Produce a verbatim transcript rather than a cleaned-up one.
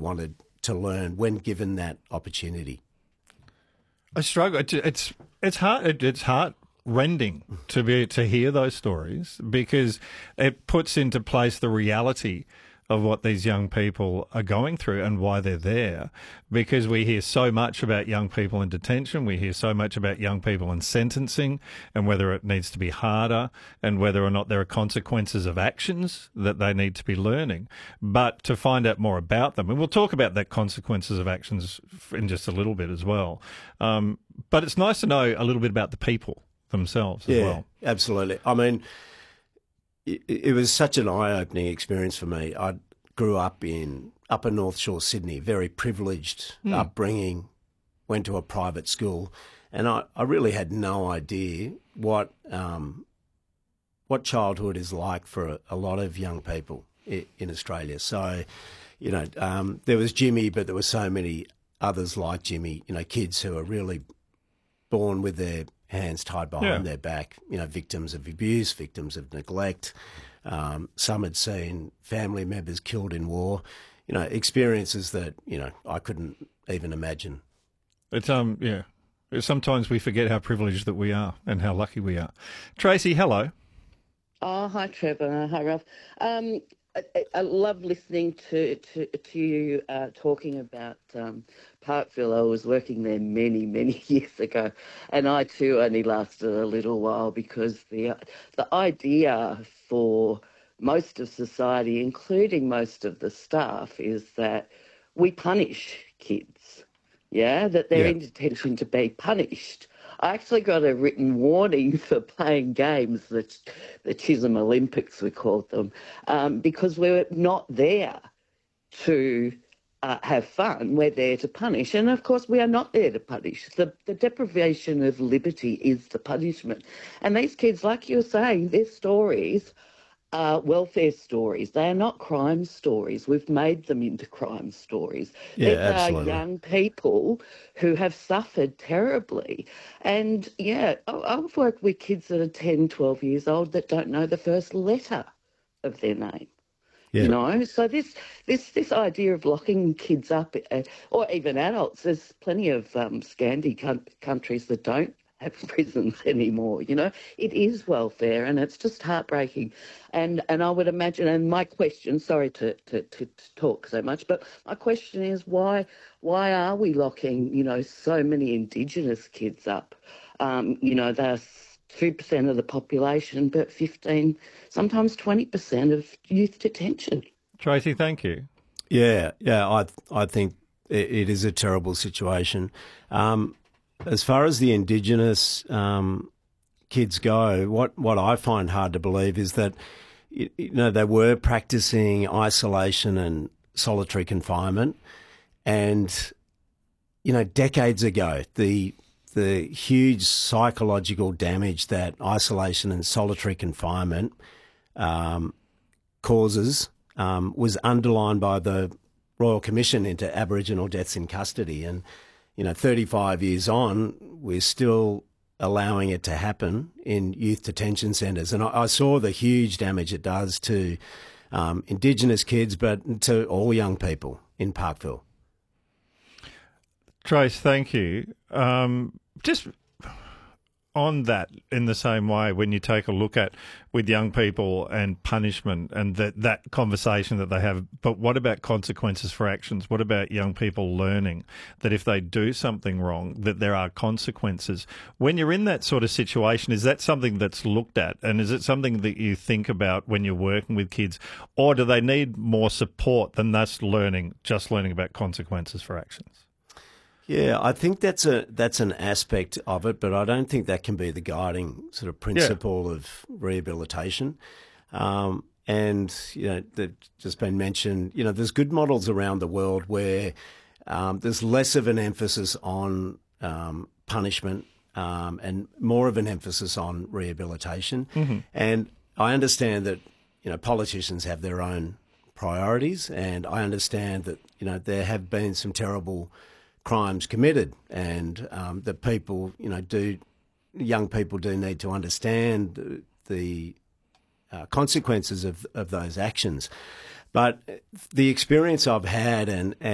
wanted to learn when given that opportunity. I struggle. It's it's, it's hard. It's heart-rending to be to hear those stories because it puts into place the reality of what these young people are going through and why they're there. Because we hear so much about young people in detention, we hear so much about young people in sentencing and whether it needs to be harder and whether or not there are consequences of actions that they need to be learning. But to find out more about them, and we'll talk about that consequences of actions in just a little bit as well. Um, but it's nice to know a little bit about the people themselves as yeah, well. Absolutely. I mean, it, it was such an eye-opening experience for me. I grew up in Upper North Shore, Sydney, very privileged mm. upbringing, went to a private school, and I, I really had no idea what um, what childhood is like for a, a lot of young people in, in Australia. So, you know, um, there was Jimmy, but there were so many others like Jimmy, you know, kids who are really born with their hands tied behind yeah. their back, you know, victims of abuse, victims of neglect. Um, some had seen family members killed in war, you know, experiences that, you know, I couldn't even imagine. It's, um, yeah, sometimes we forget how privileged that we are and how lucky we are. Tracy, hello. Oh, hi, Trevor. Hi, Ralph. Um, I, I love listening to, to, to you uh, talking about um, Parkville. I was working there many, many years ago, and I too only lasted a little while because the the idea for most of society, including most of the staff, is that we punish kids, yeah, that they're yeah. in detention to be punished. I actually got a written warning for playing games, the, the Chisholm Olympics we called them, um, because we're not there to uh, have fun. We're there to punish. And, of course, we are not there to punish. The, the deprivation of liberty is the punishment. And these kids, like you were saying, their stories are welfare stories. They are not crime stories. We've made them into crime stories. Yeah, These absolutely. are young people who have suffered terribly. And, yeah, I've worked with kids that are ten, twelve years old that don't know the first letter of their name. Yeah. You know, so this this this idea of locking kids up, uh, or even adults, there's plenty of um, Scandi com- countries that don't have prisons anymore. You know, it is welfare, and it's just heartbreaking. And and I would imagine, and my question, sorry to, to, to, to talk so much, but my question is why why are we locking, you know, so many Indigenous kids up? Um, you know, they're two percent of the population, but fifteen, sometimes twenty percent of youth detention. Tracy, thank you. Yeah, yeah, I I think it, it is a terrible situation. Um, as far as the Indigenous um, kids go, what, what I find hard to believe is that, you, you know, they were practicing isolation and solitary confinement, and, you know, decades ago, the the huge psychological damage that isolation and solitary confinement um, causes um, was underlined by the Royal Commission into Aboriginal deaths in custody. And, you know, thirty-five years on, we're still allowing it to happen in youth detention centres. And I, I saw the huge damage it does to um, Indigenous kids, but to all young people in Parkville. Trace, thank you. Um, just on that, in the same way, when you take a look at with young people and punishment and that, that conversation that they have, but what about consequences for actions? What about young people learning that if they do something wrong, that there are consequences? When you're in that sort of situation, is that something that's looked at? And is it something that you think about when you're working with kids? Or do they need more support than that's learning, just learning about consequences for actions? Yeah, I think that's a that's an aspect of it, but I don't think that can be the guiding sort of principle yeah. of rehabilitation. Um, and, you know, they've just been mentioned, you know, there's good models around the world where um, there's less of an emphasis on um, punishment um, and more of an emphasis on rehabilitation. Mm-hmm. And I understand that, you know, politicians have their own priorities, and I understand that, you know, there have been some terrible crimes committed, and um, that people, you know, do, young people do need to understand the, the uh, consequences of, of those actions. But the experience I've had and, and